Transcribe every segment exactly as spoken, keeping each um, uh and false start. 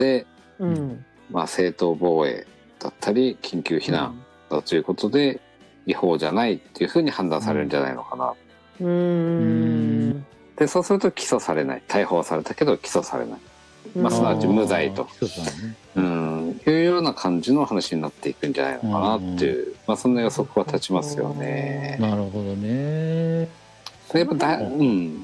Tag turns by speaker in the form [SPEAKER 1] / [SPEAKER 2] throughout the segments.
[SPEAKER 1] で、
[SPEAKER 2] うん
[SPEAKER 1] まあ、正当防衛だったり緊急避難だということで、違法じゃないっていうふうに判断されるんじゃないのかな。
[SPEAKER 2] うーん
[SPEAKER 1] でそうすると起訴されない、逮捕はされたけど起訴されない、まあ、すなわち無罪と、うん、いうような感じの話になっていくんじゃないのかなっていう、まあ、そんな予測は立ちますよね。
[SPEAKER 3] なるほどね。
[SPEAKER 1] やっぱだ、うん、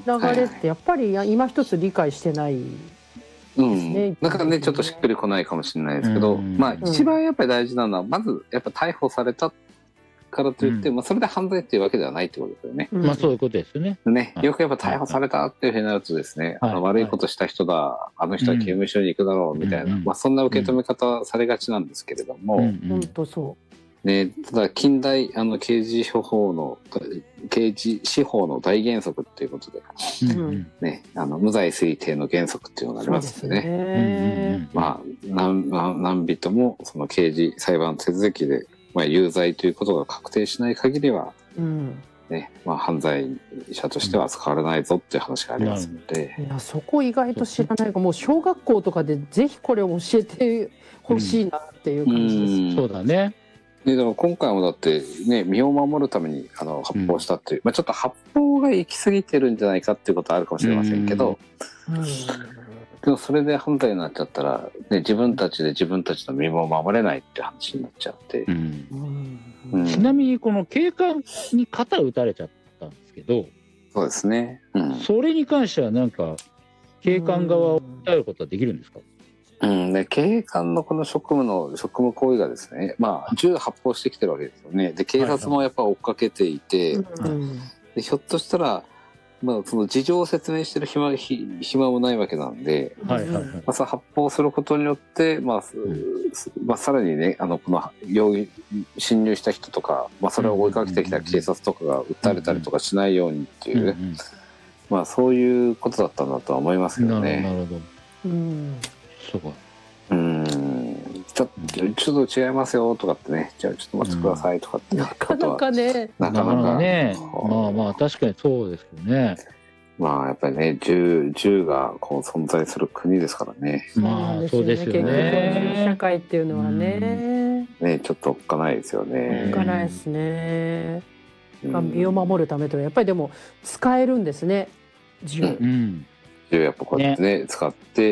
[SPEAKER 2] 流れってやっぱり今一つ理解してないですね。
[SPEAKER 1] だからねちょっとしっくりこないかもしれないですけど、
[SPEAKER 3] うん、
[SPEAKER 1] まあ一番やっぱり大事なのはまずやっぱ逮捕されたからといって、うん、まあそれで犯罪っていうわけではないってことですよね。
[SPEAKER 3] うん、まあそういうことですよね。
[SPEAKER 1] ね、よくやっぱ逮捕されたっていうふうになるとですね、はい、あの悪いことした人だ、はい、あの人は刑務所に行くだろうみたいな、うん、まあそんな受け止め方されがちなんですけれども、
[SPEAKER 2] 本当そう。
[SPEAKER 1] ね、ただ近代あの刑事処方の刑事司法の大原則っていうことで、うんね、あの無罪推定の原則っていうのがありますのでね、まあ何何人もその刑事裁判手続きで、まあ、有罪ということが確定しない限りは、うんねまあ、犯罪者としては扱われないぞっていう話がありますので、
[SPEAKER 2] いやそこ意外と知らないかもう小学校とかでぜひこれを教えてほしいなっていう感じです、うん、
[SPEAKER 3] そうだね。
[SPEAKER 1] ででも今回もだってね身を守るためにあの発砲したっていう、うんまあ、ちょっと発砲が行き過ぎてるんじゃないかっていうことはあるかもしれませんけど、うんうん、でもそれで犯罪になっちゃったら、ね、自分たちで自分たちの身も守れないって話になっちゃって、うん
[SPEAKER 3] うん、ちなみにこの警官に肩打たれちゃったんですけど、
[SPEAKER 1] そうですね、うん、
[SPEAKER 3] それに関しては何か警官側を訴えることはできるんですか？
[SPEAKER 1] うんね、警官のこの職務の職務行為がですね、まあ、銃発砲してきてるわけですよね。で警察もやっぱ追っかけていて、はいはい、でひょっとしたら、まあ、その事情を説明してる暇、暇もないわけなんで、はいはいはいまあ、その発砲することによって、まあうんまあ、さらにねあのこの容疑侵入した人とか、まあ、それを追いかけてきた警察とかが訴えれたりとかしないようにっていう、うんうん、まあ、そういうことだったんだとは思いますけどね。
[SPEAKER 3] なるほど、うんそうか
[SPEAKER 1] うーんちょっとちょっと違いますよとかってね、じゃあちょっと待ってくださいとかって、
[SPEAKER 2] うん、なかなかね
[SPEAKER 1] なかなか
[SPEAKER 3] ねまあまあ確かにそうですけどね。
[SPEAKER 1] まあやっぱりね銃銃がこう存在する国ですからね。
[SPEAKER 3] まあそうですよね。
[SPEAKER 2] 結局社会っていうのはね、
[SPEAKER 1] うん、ねちょっとおっかないですよね。
[SPEAKER 2] おっかないですね。うん、身を守るためとはやっぱりでも使えるんですね銃。うん
[SPEAKER 1] 銃やっぱこうやってね、ね使って、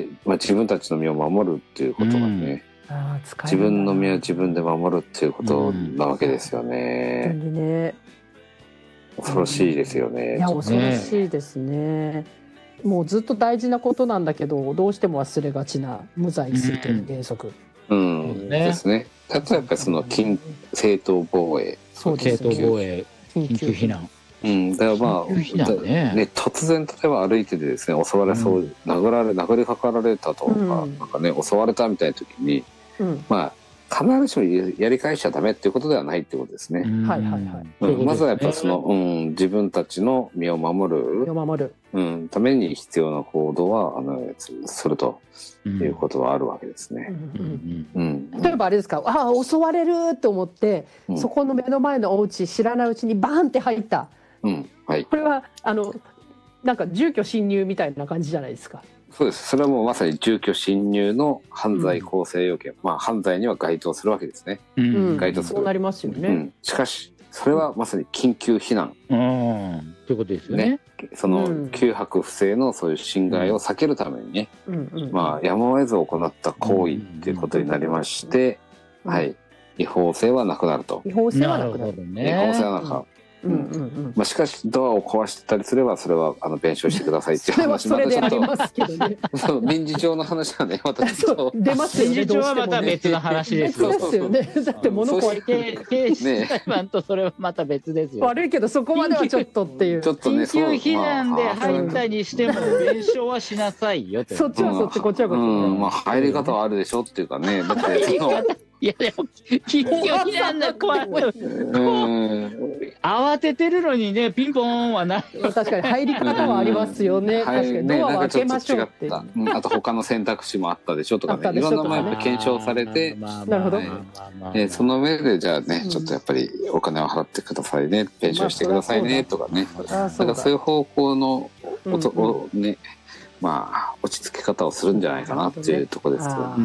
[SPEAKER 1] まあ、自分たちの身を守るっていうことがね、うん、あ使自分の身は自分で守るっていうことなわけですよね。本当にね恐ろしいですよね。
[SPEAKER 2] いや恐ろしいですね。もうずっと大事なことなんだけどどうしても忘れがちな無罪推定の原則、
[SPEAKER 1] うん、うん、ですね。例えばその緊正当防衛、
[SPEAKER 3] そうですね、正当防衛、緊急避難。
[SPEAKER 1] うん、だからまあ、ねね、突然例えば歩いててですね襲われそう、うん、殴られ殴りかかられたとか、うん、なんかね襲われたみたいな時に、うん、まあ必ずしもやり返しちゃダメっていうことではないってことですね。はいはいはい。まずはやっぱその、うん、自分たちの身を守る
[SPEAKER 2] 身を守る、
[SPEAKER 1] うん、ために必要な行動はあのするということはあるわけですね。
[SPEAKER 2] 例えばあれですか、ああ襲われると思って、うん、そこの目の前のお家知らないうちにバーンって入った。うんはい、これはあのなんか住居侵入みたいな感じじゃないですか。
[SPEAKER 1] そうです。それはもうまさに住居侵入の犯罪構成要件、うん、まあ犯罪には該当するわけですね。
[SPEAKER 2] うん、該当する。そうなりますよね。うん、
[SPEAKER 1] しかしそれはまさに緊急避難。
[SPEAKER 3] うん、ということですよね。ね
[SPEAKER 1] その旧泊不正のそういう侵害を避けるためにね、うんうん、まあやむを得ず行った行為っていうことになりまして、うん、はい違法性はなくなると。
[SPEAKER 2] 違法性はなくなる。
[SPEAKER 1] ね、違法性はなくなる。うんうんうんまあ、しかしドアを壊してたりすればそれはあの弁償してくださいっていう話
[SPEAKER 2] それはそれでありますけどね
[SPEAKER 1] そう民事上の話はねまたちょっと
[SPEAKER 2] 出ますよね。
[SPEAKER 3] 民事上はまた別の話です
[SPEAKER 2] よ。別ですよね。だって物壊れ
[SPEAKER 3] 刑事裁判とそれはまた別ですよ。
[SPEAKER 2] 悪いけどそこまではちょっとっていう
[SPEAKER 1] ちょっと、ね、
[SPEAKER 3] 緊急避難で入ったにしても弁償はしなさいよって
[SPEAKER 2] そっちはそっちこっちはこっち、
[SPEAKER 1] うんまあ、入り方はあるでしょっていうかねだってその
[SPEAKER 3] いやでも緊急避難の怖い慌ててるのにねピンポンはない。
[SPEAKER 2] 確かに入り方はありますよね。確かにドアを開けましょうって、
[SPEAKER 1] ね、うん、あと他の選択肢もあったでしょとかねいろんなものやっぱ検証されて
[SPEAKER 2] なるほど、
[SPEAKER 1] えその上でじゃあね、うん、ちょっとやっぱりお金を払ってくださいね弁償してくださいねとかね、まあ、だからそういう方向のおと、うんうん、ねまあ落ち着き方をするんじゃないかなっていうところですけど、ね。